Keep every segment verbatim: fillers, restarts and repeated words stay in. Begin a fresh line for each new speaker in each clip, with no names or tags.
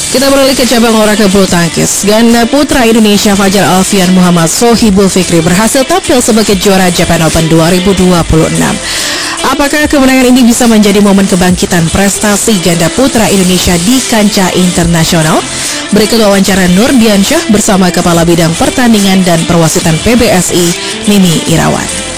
Kita beralih ke cabang olahraga bulu tangkis. Ganda putra Indonesia Fajar Alfian Muhammad Sohibul Fikri berhasil tampil sebagai juara Japan Open dua ribu dua puluh enam. Apakah kemenangan ini bisa menjadi momen kebangkitan prestasi ganda putra Indonesia di kancah internasional? Berikut wawancara Nur Diansyah bersama Kepala Bidang Pertandingan dan Perwasitan P B S I, Mimi Irawan.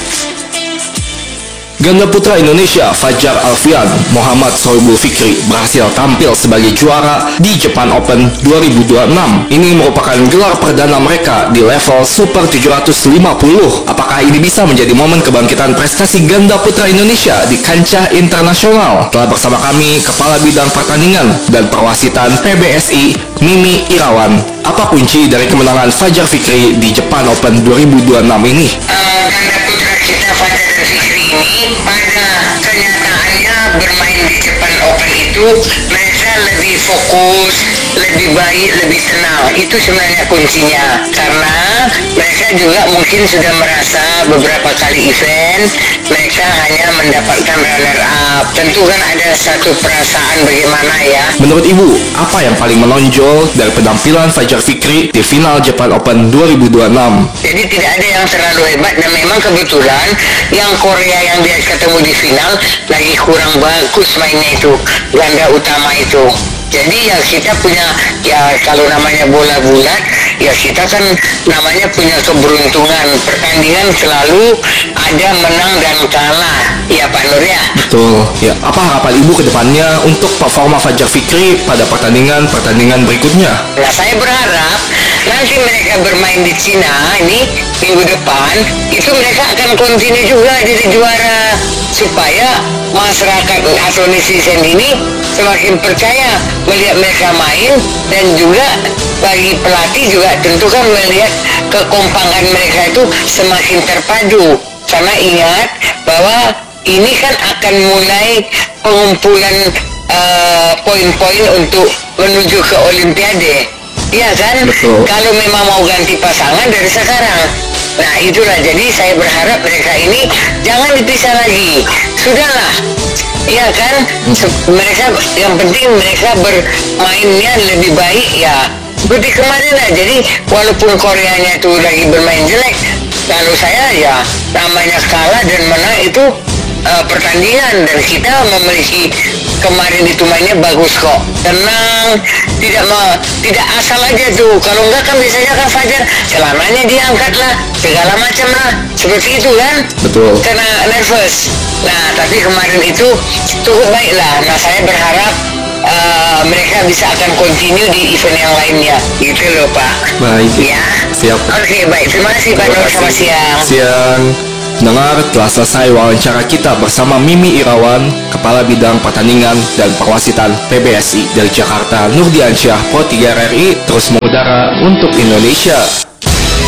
Ganda putra Indonesia Fajar Alfian Muhammad Sohibul Fikri berhasil tampil sebagai juara di Japan Open dua ribu dua puluh enam. Ini merupakan gelar perdana mereka di level Super tujuh ratus lima puluh. Apakah ini bisa menjadi momen kebangkitan prestasi ganda putra Indonesia di kancah internasional? Telah bersama kami Kepala Bidang Pertandingan dan Perwasitan P B S I, Mimi Irawan. Apa kunci dari kemenangan Fajar Fikri di Japan Open dua ribu dua puluh enam ini?
Uh, ganda putra kita Fajar Fikri ini pada kenyataannya bermain di Japan Open itu mereka lebih fokus, lebih baik, lebih tenang. Itu sebenarnya kuncinya, karena mereka juga mungkin sudah merasa beberapa kali event mereka hanya mendapatkan runner up. Tentu kan ada satu perasaan bagaimana ya.
Menurut Ibu, apa yang paling menonjol dari penampilan Fajar Fikri di final Japan Open dua ribu dua puluh enam?
Jadi tidak ada yang terlalu hebat, dan memang kebetulan yang Korea yang dia ketemu di final lagi kurang bagus mainnya itu, ganda utama itu. Jadi ya kita punya, ya kalau namanya bola bulat, ya kita kan namanya punya keberuntungan. Pertandingan selalu ada menang dan kalah, ya Pak Nur ya.
Betul. Ya, apa harapan Ibu ke depannya untuk performa Fajar Fikri pada pertandingan-pertandingan berikutnya?
Nah, saya berharap nanti mereka bermain di Cina ini minggu depan, itu mereka akan kontinu juga jadi juara, supaya masyarakat atau netizen ini semakin percaya melihat mereka main, dan juga bagi pelatih juga tentu kan melihat kekompangan mereka itu semakin terpadu. Karena ingat bahwa ini kan akan mulai pengumpulan uh, poin-poin untuk menuju ke Olimpiade. Iya kan?
Betul.
Kalau memang mau ganti pasangan dari sekarang. Nah itulah, jadi saya berharap mereka ini jangan dipisah lagi. Sudahlah, iya kan? Mereka, yang penting mereka bermainnya lebih baik ya. Seperti kemarin lah, jadi walaupun Koreanya itu lagi bermain jelek, kalau saya ya namanya kalah dan menang itu uh, pertandingan, dan kita memiliki kemarin itu mainnya bagus kok, tenang, tidak me, tidak asal aja tuh. Kalau enggak kan biasanya kan Fajar celananya diangkat lah, segala macam lah, seperti itu kan.
Betul.
Karena nervous. Nah tapi kemarin itu cukup baik lah. Nah saya berharap uh, mereka bisa akan continue di event yang lainnya, gitu loh Pak.
Baik.
Ya.
Siap.
Oke, baik. Terima kasih Pak Nur, selamat siang.
Siang. Dengar, telah selesai wawancara kita bersama Mimi Irawan, Kepala Bidang Pertandingan dan Perwasitan P B S I dari Jakarta. Nur Diansyah, Pro tiga R R I, terus mengudara untuk Indonesia.